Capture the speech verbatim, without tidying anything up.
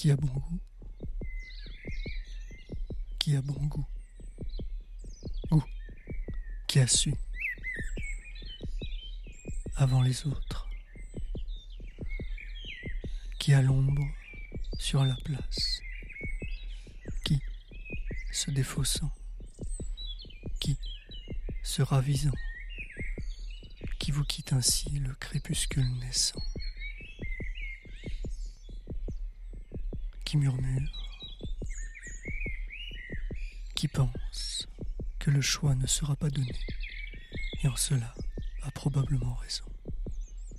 Qui a bon goût? Qui a bon goût? Goût qui a su avant les autres, qui a l'ombre sur la place, qui, se défaussant, qui, se ravisant, qui vous quitte ainsi le crépuscule naissant, qui murmure, qui pense que le choix ne sera pas donné, et en cela a probablement raison.